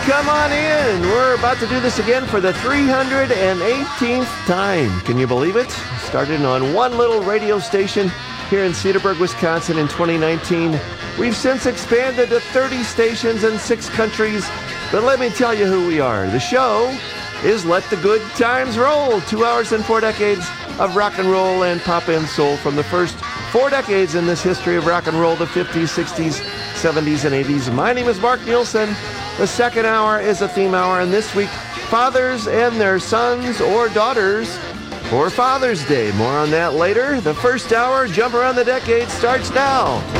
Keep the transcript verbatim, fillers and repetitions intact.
Come on in. We're about to do this again for the three hundred eighteenth time. Can you believe it? Started on one little radio station here in Cedarburg, Wisconsin in twenty nineteen. We've since expanded to thirty stations in six countries. But let me tell you who we are. The show is Let the Good Times Roll. Two hours and four decades of rock and roll and pop and soul from the first four decades in this history of rock and roll, the fifties, sixties, seventies, and eighties. My name is Mark Nielsen. The second hour is a theme hour, and this week, fathers and their sons or daughters for Father's Day. More on that later. The first hour, Jump Around the Decade, starts now.